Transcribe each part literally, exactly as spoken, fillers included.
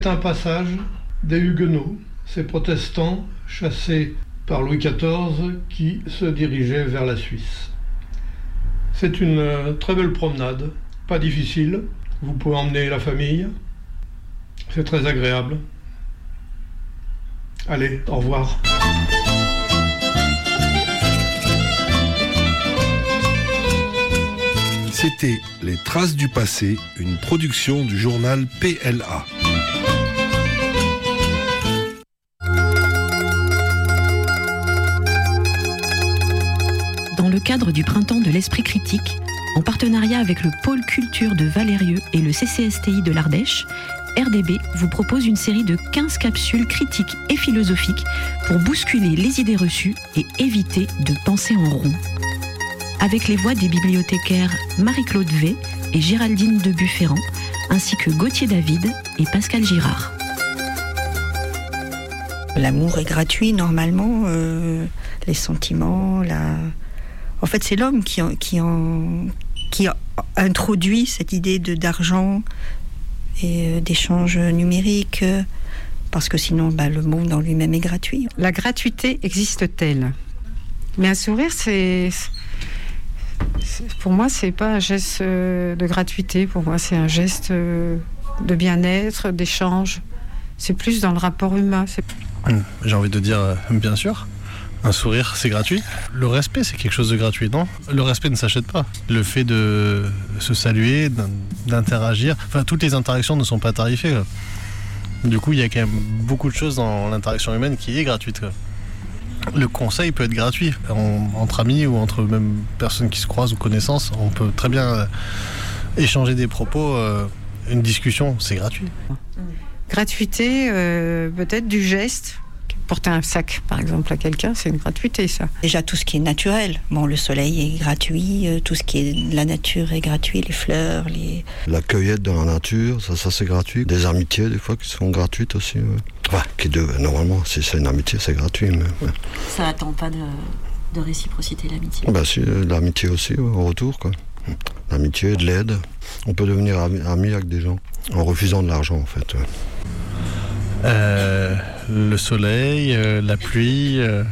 C'est un passage des Huguenots, ces protestants chassés par Louis quatorze qui se dirigeaient vers la Suisse. C'est une très belle promenade, pas difficile, vous pouvez emmener la famille, c'est très agréable. Allez, au revoir. C'était Les Traces du passé, une production du journal P L A. Dans le cadre du Printemps de l'Esprit Critique, en partenariat avec le Pôle Culture de Valérieux et le C C S T I de l'Ardèche, R D B vous propose une série de quinze capsules critiques et philosophiques pour bousculer les idées reçues et éviter de penser en rond. Avec les voix des bibliothécaires Marie-Claude V et Géraldine de Bufféran, ainsi que Gauthier David et Pascal Girard. L'amour est gratuit normalement, euh, les sentiments, la... En fait, c'est l'homme qui, qui, en, qui a introduit cette idée de, d'argent et euh, d'échange numérique, euh, parce que sinon, bah, le monde en lui-même est gratuit. La gratuité existe-t-elle ? Mais un sourire, c'est, c'est... Pour moi, c'est pas un geste de gratuité. Pour moi, c'est un geste de bien-être, d'échange. C'est plus dans le rapport humain. C'est... J'ai envie de dire, euh, bien sûr. Un sourire, c'est gratuit. Le respect, c'est quelque chose de gratuit, non ? Le respect ne s'achète pas. Le fait de se saluer, d'interagir, enfin, toutes les interactions ne sont pas tarifées. Quoi. Du coup, il y a quand même beaucoup de choses dans l'interaction humaine qui est gratuite. Quoi. Le conseil peut être gratuit. En, entre amis ou entre même personnes qui se croisent ou connaissances, on peut très bien euh, échanger des propos. Euh, une discussion, c'est gratuit. Gratuité, euh, peut-être du geste. Porter un sac, par exemple, à quelqu'un, c'est une gratuité, ça. Déjà, tout ce qui est naturel. Bon, le soleil est gratuit, euh, tout ce qui est la nature est gratuit, les fleurs, les... La cueillette dans la nature, ça, ça c'est gratuit. Des amitiés, des fois, qui sont gratuites aussi. Ouais. Enfin, qui de, normalement, si c'est une amitié, c'est gratuit. Mais, ouais. Ça n'attend pas de, de réciprocité, l'amitié. Bah si, l'amitié aussi, ouais, au retour, quoi. L'amitié, de l'aide. On peut devenir ami, ami avec des gens, en refusant de l'argent, en fait. Ouais. Euh, le soleil, euh, la pluie, euh,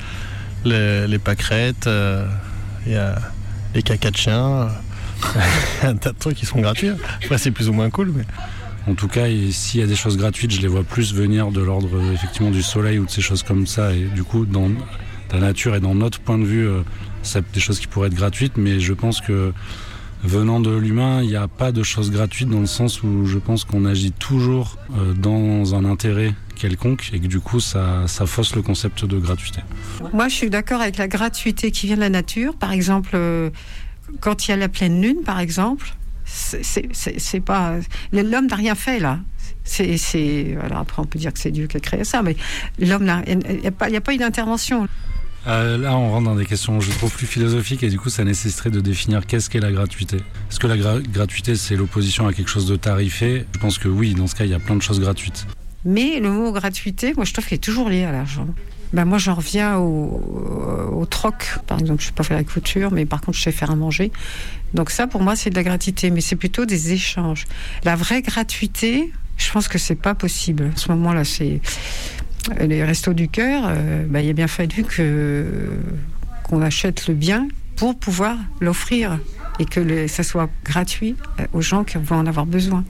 les, les pâquerettes, il euh, y a les cacas de chiens, il y a un tas de trucs qui sont gratuits. Après, c'est plus ou moins cool. Mais... En tout cas, s'il y a des choses gratuites, je les vois plus venir de l'ordre effectivement du soleil ou de ces choses comme ça. Et du coup, dans la nature et dans notre point de vue, euh, c'est des choses qui pourraient être gratuites, mais je pense que venant de l'humain, il n'y a pas de choses gratuites dans le sens où je pense qu'on agit toujours euh, dans un intérêt quelconque et que du coup ça, ça fausse le concept de gratuité. Moi je suis d'accord avec la gratuité qui vient de la nature. Par exemple, euh, quand il y a la pleine lune par exemple, c'est, c'est, c'est, c'est pas... l'homme n'a rien fait là. C'est, c'est... Alors après on peut dire que c'est Dieu qui a créé ça, mais l'homme n'a... il n'y a pas, il n'y a pas eu d'intervention. Euh, là, on rentre dans des questions, je trouve, plus philosophiques et du coup, ça nécessiterait de définir qu'est-ce qu'est la gratuité. Est-ce que la gra- gratuité, c'est l'opposition à quelque chose de tarifé ? Je pense que oui, dans ce cas, il y a plein de choses gratuites. Mais le mot gratuité, moi, je trouve qu'il est toujours lié à l'argent. Ben, moi, j'en reviens au, au troc. Par exemple, je ne sais pas faire la couture, mais par contre, je sais faire à manger. Donc ça, pour moi, c'est de la gratuité, mais c'est plutôt des échanges. La vraie gratuité, je pense que c'est pas possible. À ce moment-là, c'est... Les restos du cœur, euh, bah, il a bien fallu que, qu'on achète le bien pour pouvoir l'offrir et que le, ça soit gratuit aux gens qui vont en avoir besoin.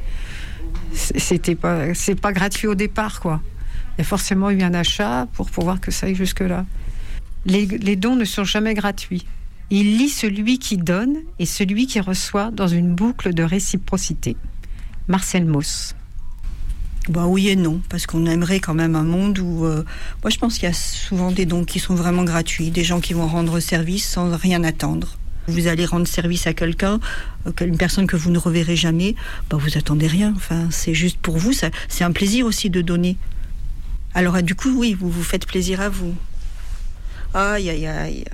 C'était pas, c'est pas gratuit au départ, quoi. Il y a forcément eu un achat pour pouvoir que ça aille jusque-là. Les, les dons ne sont jamais gratuits. Il lie celui qui donne et celui qui reçoit dans une boucle de réciprocité. Marcel Mauss. Bah oui et non, parce qu'on aimerait quand même un monde où... Euh, moi, je pense qu'il y a souvent des dons qui sont vraiment gratuits, des gens qui vont rendre service sans rien attendre. Vous allez rendre service à quelqu'un, euh, une personne que vous ne reverrez jamais, bah vous attendez rien. Enfin, c'est juste pour vous, ça, c'est un plaisir aussi de donner. Alors, du coup, oui, vous vous faites plaisir à vous. Aïe, aïe, aïe.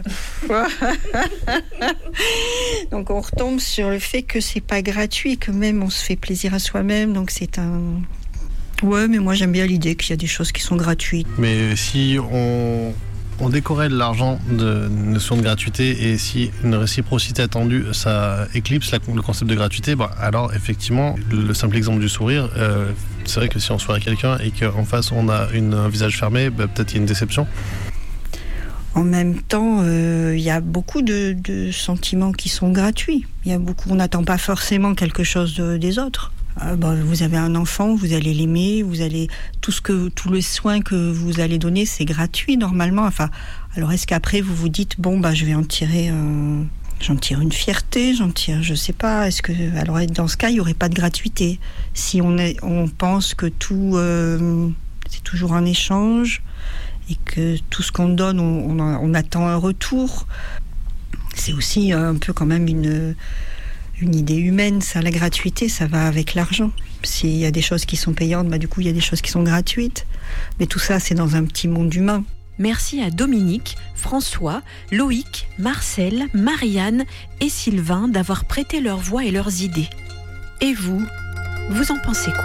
Donc, on retombe sur le fait que c'est pas gratuit, que même on se fait plaisir à soi-même, donc c'est un... Ouais, mais moi j'aime bien l'idée qu'il y a des choses qui sont gratuites. Mais si on, on décorrèle l'argent de notion de gratuité et si une réciprocité attendue, ça éclipse la, le concept de gratuité, bah, alors effectivement, le simple exemple du sourire, euh, C'est vrai que si on soirit quelqu'un et qu'en face on a une, un visage fermé, bah, peut-être il y a une déception. En même temps, il euh, y a beaucoup de, de sentiments qui sont gratuits. Il y a beaucoup, on n'attend pas forcément quelque chose de, des autres. Euh, bah, vous avez un enfant, vous allez l'aimer, vous allez tout ce que, tous les soins que vous allez donner, c'est gratuit normalement. Enfin, alors est-ce qu'après vous vous dites bon bah je vais en tirer, euh, j'en tire une fierté, j'en tire, je sais pas. Est-ce que alors dans ce cas il y aurait pas de gratuité si on est, on pense que tout euh, c'est toujours un échange. Et que tout ce qu'on donne, on, on, on attend un retour. C'est aussi un peu quand même une, une idée humaine, ça, la gratuité, ça va avec l'argent. S'il y a des choses qui sont payantes, bah, du coup, il y a des choses qui sont gratuites. Mais tout ça, c'est dans un petit monde humain. Merci à Dominique, François, Loïc, Marcel, Marianne et Sylvain d'avoir prêté leur voix et leurs idées. Et vous, vous en pensez quoi ?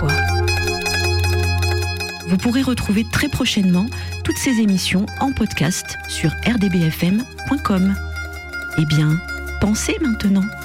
Vous pourrez retrouver très prochainement toutes ces émissions en podcast sur r d b f m point com. Eh bien, pensez maintenant.